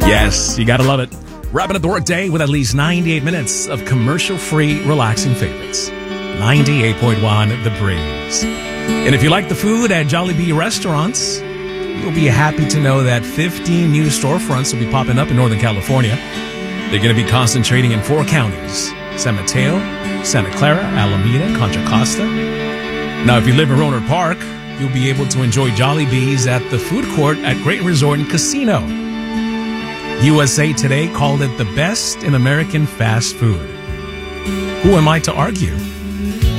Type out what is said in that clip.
Yes, you gotta love it. Wrapping up the workday with at least 98 minutes of commercial-free, relaxing favorites. 98.1 The Breeze. And if you like the food at Jollibee restaurants, you'll be happy to know that 15 new storefronts will be popping up in Northern California. They're going to be concentrating in 4 counties: San Mateo, Santa Clara, Alameda, Contra Costa. Now, if you live in Rohnert Park, you'll be able to enjoy Jollibee's at the food court at Great Resort and Casino. USA Today called it the best in American fast food. Who am I to argue?